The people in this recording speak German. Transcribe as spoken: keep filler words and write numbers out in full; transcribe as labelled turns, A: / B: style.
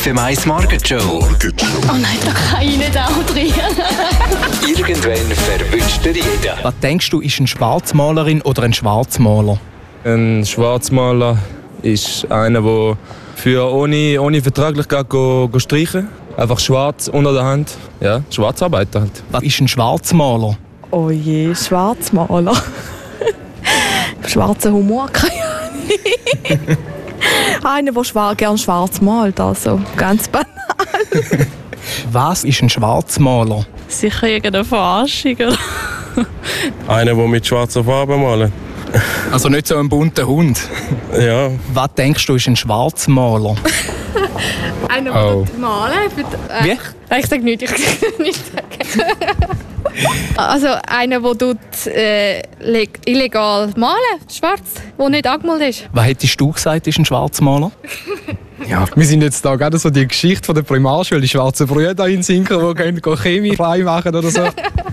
A: F M eins Morgenshow.
B: Oh nein, da kann ich nicht auch drin.
A: Irgendwann verwünscht er jeden.
C: Was denkst du, ist eine Schwarzmalerin oder ein Schwarzmaler?
D: Ein Schwarzmaler ist einer, der für ohne, ohne Vertraglichkeit go, go streichen. Einfach schwarz unter der Hand. Ja, Schwarzarbeiter halt.
C: Was ist ein Schwarzmaler?
E: Oh je, Schwarzmaler. Schwarzer Humor, keine Ahnung. Einer, der schwar, gern schwarz malt, also ganz banal.
C: Was ist ein Schwarzmaler?
B: Sicher irgendeine Verarschung, oder?
F: Einer, der mit schwarzer Farbe malt.
C: Also nicht so ein bunter Hund.
F: Ja.
C: Was denkst du, ist ein Schwarzmaler?
E: Einer, der
C: Oh.
E: malen äh,
C: Wie?
E: Nein, ich sage nichts, ich kann nicht sagen. Also einer, der tut, äh, leg- illegal malen, schwarz, der nicht angemalt ist.
C: Was hättest du gesagt, ist ein Schwarzmaler?
G: Ja, wir sind jetzt da gerade so die Geschichte von der Primarschule, die schwarzen Brüder in Sinken, die gehen Chemie frei machen oder so.